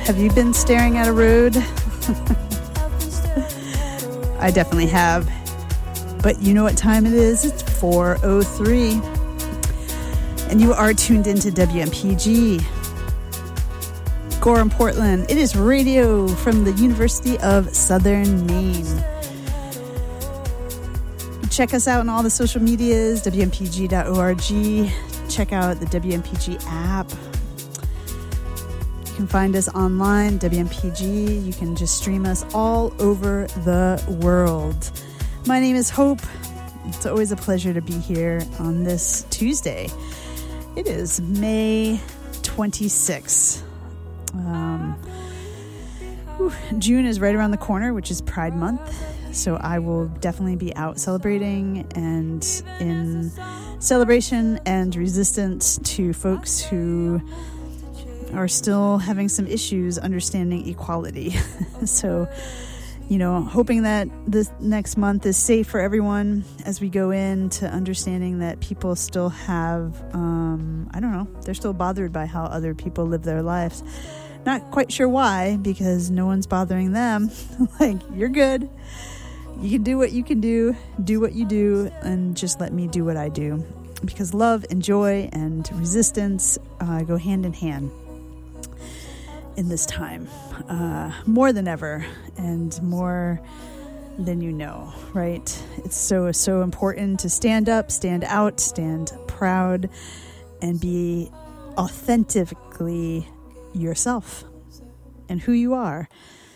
Have you been staring at a road? I definitely have. But you know what time it is? It's 4:03. And you are tuned into WMPG. Gorham, Portland. It is radio from the University of Southern Maine. Check us out on all the social medias, WMPG.org. Check out the WMPG app. You can find us online, WMPG. You can just stream us all over the world. My name is Hope. It's always a pleasure to be here on this Tuesday. It is May 26th. June is right around the corner, which is Pride Month. So I will definitely be out celebrating and in celebration and resistance to folks who are still having some issues understanding equality. So, you know, hoping that this next month is safe for everyone as we go into understanding that people still have, I don't know, they're still bothered by how other people live their lives. Not quite sure why, because no one's bothering them. Like, you're good. You can do what you can do what you do, and just let me do what I do. Because love and joy and resistance go hand in hand in this time. More than ever, and more than you know, right? It's so important to stand up, stand out, stand proud, and be authentically yourself and who you are.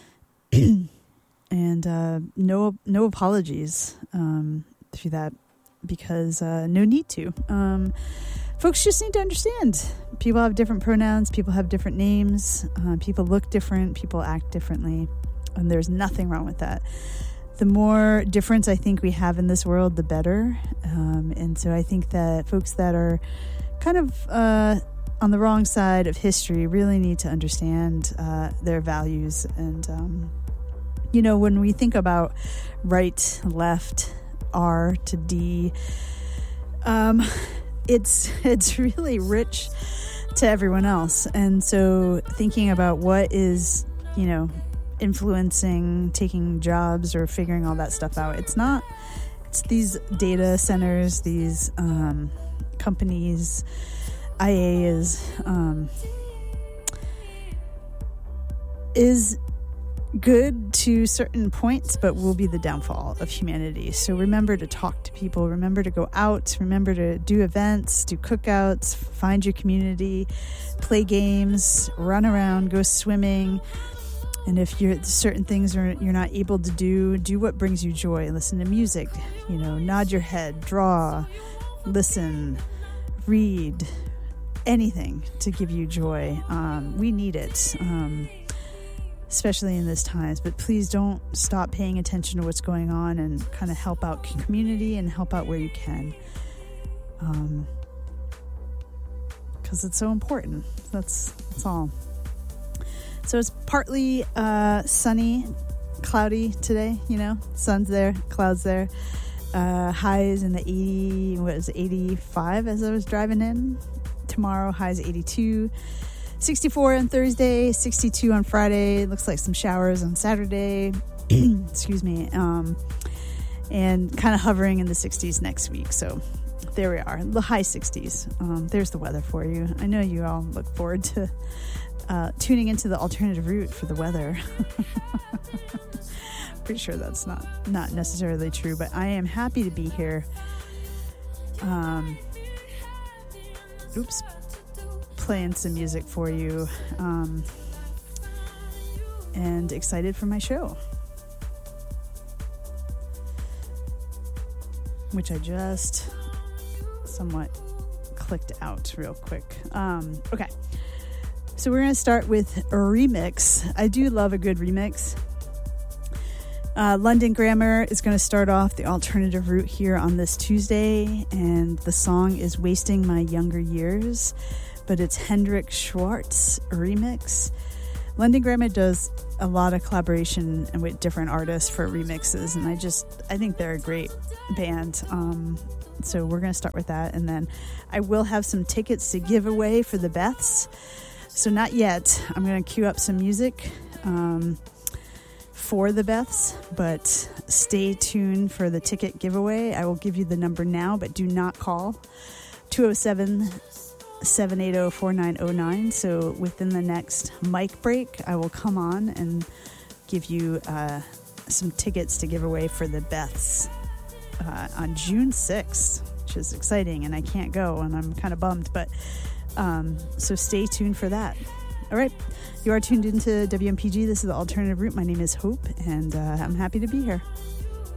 And no apologies through that, because no need to. Folks just need to understand. People have different pronouns. People have different names. People look different. People act differently. And there's nothing wrong with that. The more difference I think we have in this world, the better. And so I think that folks that are kind of on the wrong side of history really need to understand their values. And, you know, when we think about right, left, R to D, it's really rich to everyone else. And so thinking about what is, you know, influencing taking jobs or figuring all that stuff out, it's these data centers, these companies, IA is good to certain points, but will be the downfall of humanity. So remember to talk to people, remember to go out, remember to do events, do cookouts, find your community, play games, run around, go swimming. And if certain things you're not able to do what brings you joy. Listen to music, you know, nod your head, draw, listen, read, anything to give you joy. We need it. Especially in this times, but please don't stop paying attention to what's going on and kind of help out community and help out where you can. Because it's so important. That's all. So it's partly sunny, cloudy today, you know, sun's there, clouds there. Highs in the 85 as I was driving in. Tomorrow, highs 82. 64 on Thursday, 62 on Friday. Looks like some showers on Saturday. Excuse me. And kind of hovering in the 60s next week. So there we are, the high 60s. There's the weather for you. I know you all look forward to tuning into the alternative route for the weather. Pretty sure that's not necessarily true, but I am happy to be here. Playing some music for you, and excited for my show, which I just somewhat clicked out real quick. Okay, so we're going to start with a remix. I do love a good remix. London Grammar is going to start off the alternative route here on this Tuesday, and the song is Wasting My Younger Years, but it's Hendrik Schwartz remix. London Grammar does a lot of collaboration with different artists for remixes, and I think they're a great band. So we're going to start with that, and then I will have some tickets to give away for the Beths. So not yet. I'm going to cue up some music for the Beths, but stay tuned for the ticket giveaway. I will give you the number now, but do not call. 207-780-4909. So within the next mic break, I will come on and give you some tickets to give away for the Beths on June 6th, which is exciting, and I can't go, and I'm kind of bummed, but so stay tuned for that. All right, you are tuned into WMPG. This is the Alternative Route. My name is Hope, and I'm happy to be here.